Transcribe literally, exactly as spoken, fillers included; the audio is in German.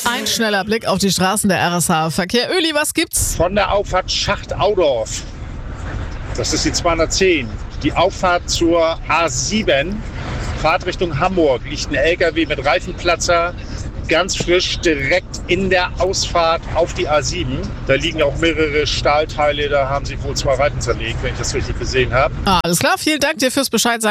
Ein schneller Blick auf die Straßen der R S H Verkehr. Öli, was gibt's? Von der Auffahrt Schacht-Audorf, das ist die zweihundertzehn, die Auffahrt zur A sieben, Fahrtrichtung Hamburg, liegt ein L K W mit Reifenplatzer, ganz frisch, direkt in der Ausfahrt auf die A sieben. Da liegen auch mehrere Stahlteile, da haben sich wohl zwei Reifen zerlegt, wenn ich das richtig gesehen habe. Ah, alles klar, vielen Dank dir fürs Bescheid sagen.